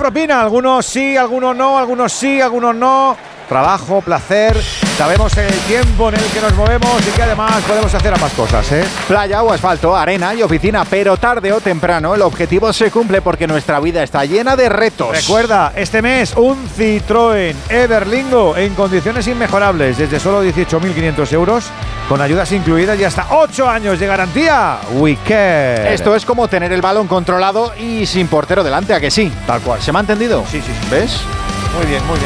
propina. Algunos sí, algunos no, algunos sí, algunos no. Trabajo, placer. Sabemos el tiempo en el que nos movemos y que además podemos hacer ambas cosas, ¿eh? Playa o asfalto, arena y oficina, pero tarde o temprano el objetivo se cumple porque nuestra vida está llena de retos. Recuerda, este mes un Citroën Everlingo en condiciones inmejorables, desde solo 18.500 euros, con ayudas incluidas y hasta 8 años de garantía. Wicked. Esto es como tener el balón controlado y sin portero delante, ¿a que sí? Tal cual. ¿Se me ha entendido? Sí, sí, sí. ¿Ves? Muy bien, Citroën.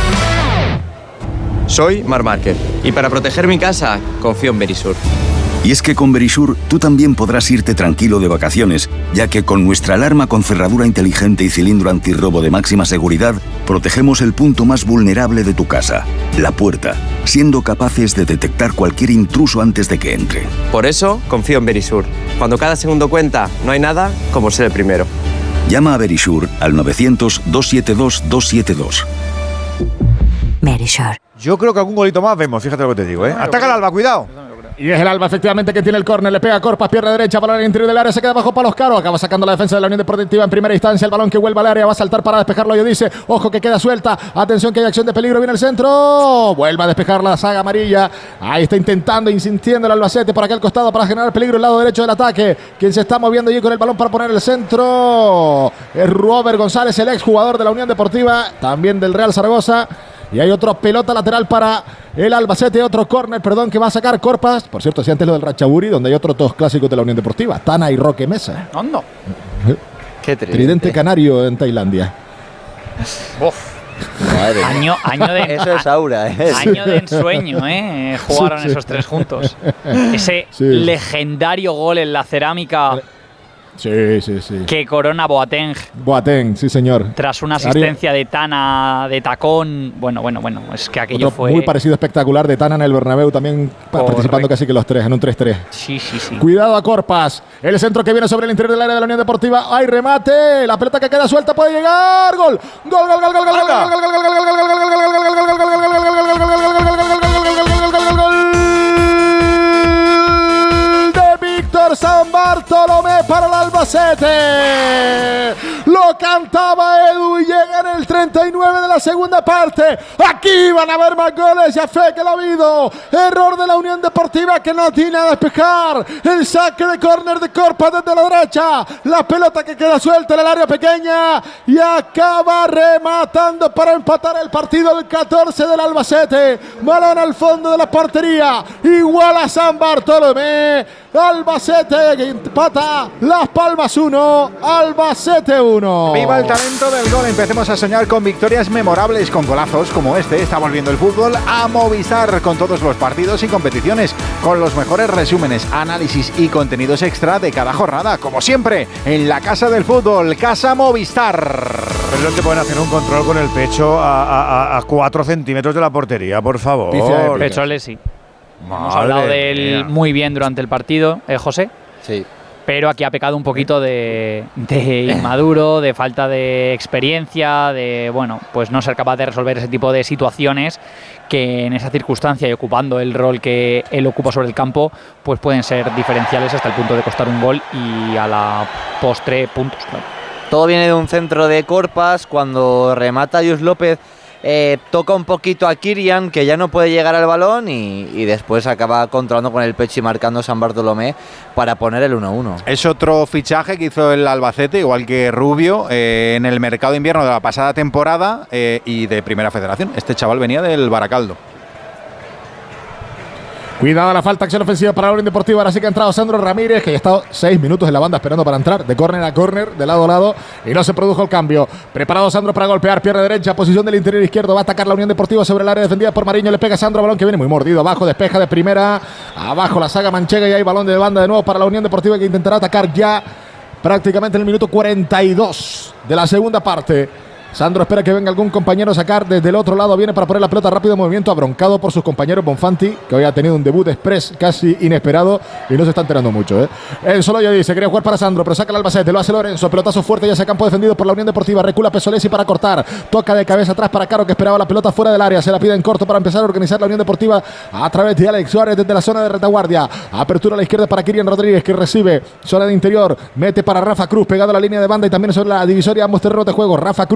Soy Marc Márquez y para proteger mi casa confío en Verisur. Y es que con Verisur tú también podrás irte tranquilo de vacaciones, ya que con nuestra alarma con cerradura inteligente y cilindro antirrobo de máxima seguridad, protegemos el punto más vulnerable de tu casa, la puerta, siendo capaces de detectar cualquier intruso antes de que entre. Por eso confío en Verisur. Cuando cada segundo cuenta, no hay nada como ser el primero. Llama a Verisur al 900-272-272. Verisur. Yo creo que algún golito más vemos, fíjate lo que te digo, ¿eh? Ataca el Alba, cuidado. Y es el Alba, efectivamente, que tiene el córner. Le pega Corpas, pierna derecha, balón al interior del área, se queda bajo palos Caro. Acaba sacando la defensa de la Unión Deportiva en primera instancia. El balón que vuelve al área, va a saltar para despejarlo. Yo dice, ojo que queda suelta. Atención que hay acción de peligro, viene el centro. Vuelve a despejar la saga amarilla. Ahí está intentando, insistiendo el Albacete por aquel costado para generar peligro el lado derecho del ataque. Quien se está moviendo allí con el balón para poner el centro es Robert González, el exjugador de la Unión Deportiva, también del Real Zaragoza. Y hay otra pelota lateral para el Albacete, otro córner, perdón, que va a sacar Corpas. Por cierto, si antes lo del Ratchaburi, donde hay otros dos clásicos de la Unión Deportiva, Tana y Roque Mesa. ¿Dónde? Qué Tridente canario en Tailandia. Madre año de eso es aura, año de ensueño, jugaron esos tres juntos. Ese legendario gol en la cerámica. Sí. Que corona Boateng. Boateng, sí señor. Tras una asistencia de Tana de tacón. Bueno, es que aquello fue muy parecido, espectacular de Tana en el Bernabéu, también participando casi que los tres en un 3-3. Sí. Cuidado a Corpas. El centro que viene sobre el interior del área de la Unión Deportiva. ¡Hay remate! La pelota que queda suelta puede llegar. ¡Gol! Víctor San Bartolomé para el Albacete. Lo cantaba Edu y llega en el 39 de la segunda parte. Aquí van a haber más goles, ya fe que lo ha habido. Error de la Unión Deportiva que no tiene a despejar. El saque de córner de Corpas desde la derecha. La pelota que queda suelta en el área pequeña y acaba rematando para empatar el partido el 14 del Albacete. Balón al fondo de la portería. Igual a San Bartolomé. Albacete que empata Las Palmas 1, Albacete 1. ¡Viva el talento del gol! Empecemos a soñar con victorias memorables, con golazos como este. Está volviendo el fútbol a Movistar con todos los partidos y competiciones, con los mejores resúmenes, análisis y contenidos extra de cada jornada, como siempre, en la Casa del Fútbol, Casa Movistar. Pero no te pueden hacer un control con el pecho a 4 centímetros de la portería, por favor. Pecholes sí. Hemos hablado de él muy bien durante el partido, José. Sí. Pero aquí ha pecado un poquito de inmaduro, de falta de experiencia, de pues no ser capaz de resolver ese tipo de situaciones que en esa circunstancia y ocupando el rol que él ocupa sobre el campo, pues pueden ser diferenciales hasta el punto de costar un gol y a la postre puntos, claro. Todo viene de un centro de Corpas, cuando remata Dios López. Toca un poquito a Kirian, que ya no puede llegar al balón y después acaba controlando con el pecho y marcando San Bartolomé para poner el 1-1. Es otro fichaje que hizo el Albacete, igual que Rubio, en el mercado de invierno de la pasada temporada y de Primera Federación. Este chaval venía del Baracaldo. Cuidado la falta, acción ofensiva para la Unión Deportiva. Ahora sí que ha entrado Sandro Ramírez, que ya ha estado 6 minutos en la banda esperando para entrar, de córner a córner, de lado a lado, y no se produjo el cambio. Preparado Sandro para golpear, pierna derecha, posición del interior izquierdo, va a atacar la Unión Deportiva sobre el área defendida por Mariño, le pega Sandro, balón que viene muy mordido, abajo, despeja de primera, abajo la saga manchega y hay balón de banda de nuevo para la Unión Deportiva que intentará atacar ya prácticamente en el minuto 42 de la segunda parte. Sandro espera que venga algún compañero a sacar desde el otro lado, viene para poner la pelota rápido en movimiento, abroncado por sus compañeros. Bonfanti, que hoy ha tenido un debut express casi inesperado y no se está enterando mucho. El Soloyo dice, quería jugar para Sandro, pero saca el Albacete, lo hace Lorenzo, pelotazo fuerte y hacia campo defendido por la Unión Deportiva, recula Pesolesi para cortar, toca de cabeza atrás para Caro, que esperaba la pelota fuera del área, se la pide en corto para empezar a organizar la Unión Deportiva a través de Alex Suárez desde la zona de retaguardia, apertura a la izquierda para Kirian Rodríguez, que recibe, zona de interior, mete para Rafa Cruz, pegado a la línea de banda y también sobre la divisoria, ambos terrenos de juego, Rafa Cruz